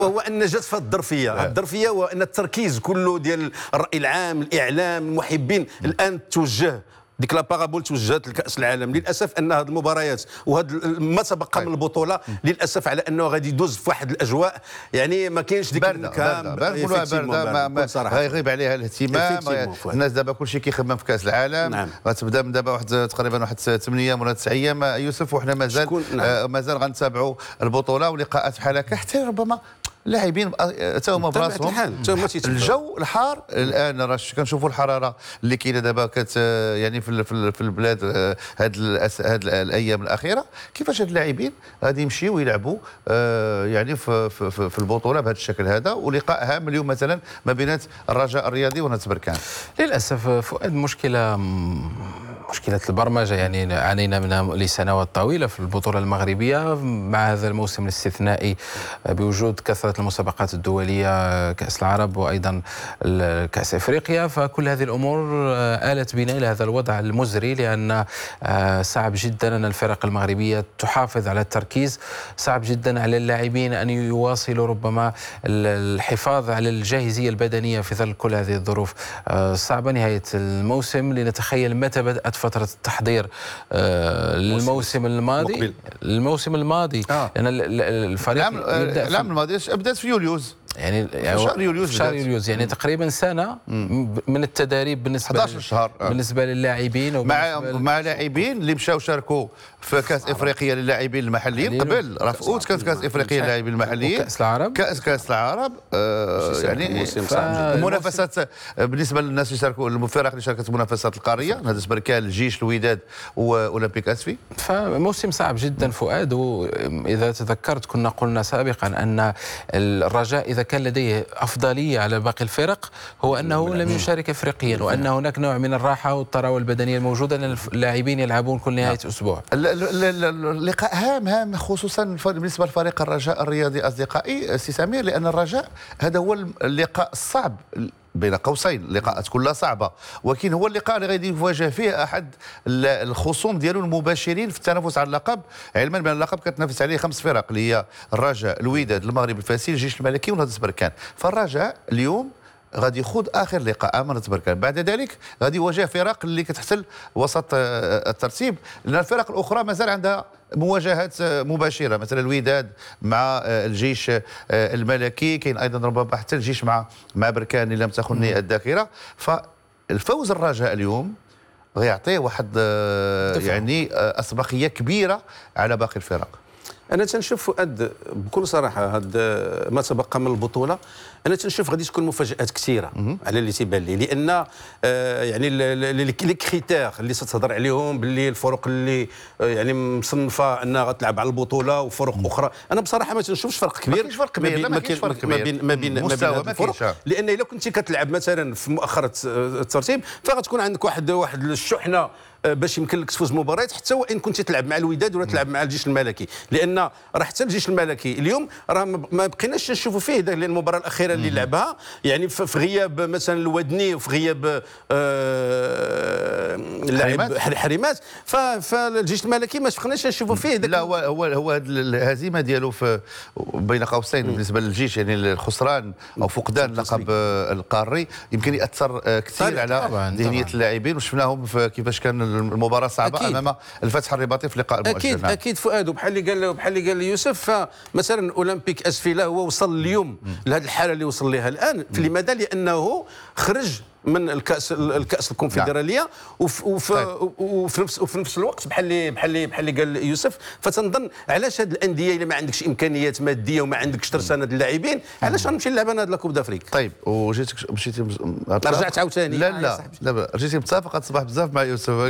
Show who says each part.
Speaker 1: وهو النجاة في الظرفيه، الظرفيه وان التركيز كله ديال الراي العام، الاعلام، المحبين الان توجه ديك لا بارابول توجهت لكاس العالم. للاسف ان هذه المباريات وهذا ما تبقى من البطوله للاسف على انه غادي يدوز في واحد الاجواء يعني ما كاينش ديك
Speaker 2: بارده غيغيب عليها الاهتمام. الناس دابا كلشي كيخمم في كاس العالم. غتبدا من دابا واحد تقريبا واحد 8 ولا 9 ايام يوسف، وحنا مازال غنتابعوا البطوله ولقاءات بحال هكا حتى ربما اللاعبين حتى هما براسهم. الجو الحار الان راه كنشوفوا الحراره اللي كاينه دابا يعني في البلاد هاد الايام الاخيره. كيفاش هاد اللاعبين غادي يمشيو ويلعبوا يعني في البطوله بهذا الشكل هذا، ولقاء هام اليوم مثلا ما بين الرجاء الرياضي ونادي بركان.
Speaker 3: للاسف فؤاد مشكله البرمجه يعني عانينا منها لسنوات طويله في البطوله المغربيه مع هذا الموسم الاستثنائي بوجود كثره المسابقات الدوليه، كاس العرب وايضا كاس افريقيا. فكل هذه الامور آلت بنا الى هذا الوضع المزري، لان صعب جدا ان الفرق المغربيه تحافظ على التركيز، صعب جدا على اللاعبين ان يواصلوا ربما الحفاظ على الجاهزيه البدنيه في ظل كل هذه الظروف صعبه. نهايه الموسم لنتخيل متى بدات فتره التحضير للموسم الماضي. لان الفريق
Speaker 2: العام الماضي بدات في يوليوز،
Speaker 3: يعني شهر يوليوز يعني تقريبا سنه من التدريب بالنسبه
Speaker 2: 11 شهر
Speaker 3: بالنسبه للاعبين
Speaker 2: مع لاعبين اللي مشاو شاركوا في كاس افريقيا للاعبين المحليين. قبل راه في اوت كانت كاس افريقيا للاعبين المحليين،
Speaker 3: كاس العرب
Speaker 2: كاس العرب يعني المنافسات بالنسبه للناس اللي شاركوا، الفرق اللي شاركت في المنافسات القاريه، نادي بركان، الجيش، الوداد واولمبيك اسفي.
Speaker 3: فموسم صعب جدا فؤاد. واذا تذكرت كنا قلنا سابقا ان الرجاء إذا كان لديه أفضلية على باقي الفرق هو أنه لم يشارك إفريقيا، وأن هناك نوع من الراحة والطراوة البدنية الموجودة لأن اللاعبين يلعبون كل نهاية أسبوع.
Speaker 2: اللقاء هام خصوصا بالنسبة لفريق الرجاء الرياضي أصدقائي سي سمير، لأن الرجاء هذا هو اللقاء الصعب بين قوسين. اللقاءات كلها صعبه، ولكن هو اللقاء اللي غادي يواجه فيه احد الخصوم ديالو المباشرين في التنافس على اللقب، علما بان اللقب كتنافس عليه 5 فرق اللي هي الرجاء، الوداد، المغرب الفاسي، الجيش الملكي ونادي بركان. فالرجاء اليوم غادي يخوض اخر لقاء امام نادي بركان، بعد ذلك غادي يواجه فرق اللي كتحتل وسط الترتيب، لان الفرق الاخرى مازال عندها مواجهات مباشره، مثلا الوداد مع الجيش الملكي، كاين ايضا ربما حتى الجيش مع بركان ان لم تخني الذاكره. فالفوز الرجاء اليوم غيعطيه واحد يعني اسبقيه كبيره على باقي الفرق.
Speaker 1: انا تنشوف فؤاد بكل صراحه هذا ما تبقى من البطوله، انا تنشوف غادي تكون مفاجات كثيره على اللي تيبان لي، لان يعني لي كريتير اللي ستهضر عليهم باللي الفرق اللي يعني مصنفه انها غتلعب على البطوله وفرق اخرى، انا بصراحه ما تنشوفش فرق كبير. ما بين الفرق، لان الا كنتي كتلعب مثلا في مؤخره الترتيب فغتكون عندك واحد الشحنه باش يمكن لك تفوز مباريات، حتى وان كنت تلعب مع الوداد ولا تلعب مع الجيش الملكي، لان راه حتى الجيش الملكي اليوم راه ما بقيناش نشوفوا فيه لان المباراه الاخيره اللي لعبها يعني في غياب مثلا الودني وفي غياب اللاعب حريمات، فالجيش الملكي ما بقيناش نشوفوا فيه.
Speaker 2: لا هو الهزيمه ديالو في بين قوسين بالنسبه للجيش، يعني الخسران او فقدان اللقب القاري يمكن ياثر كثير على ذهنيه اللاعبين، وشفناهم كيفاش كان المباراه صعبه امام الفتح الرباطي في لقاء المؤجل.
Speaker 1: اكيد فؤاد، وبحال اللي قال يوسف، فمثلا اولمبيك اسفي هو وصل اليوم لهذه الحاله اللي وصل لها الان. لماذا؟ لانه خرج من الكاس الكونفدراليه وفي نفس الوقت بحال اللي قال يوسف. فتنظن علاش هاد الانديه اللي ما عندكش امكانيات ماديه وما عندكش ترسانه اللاعبين، علاش غنمشي نلعب انا هاد لاكوب دافريك؟
Speaker 2: طيب مشيتي
Speaker 1: رجعت عاوتاني
Speaker 2: لا رجعتي متفق هاد الصباح بزاف مع يوسف.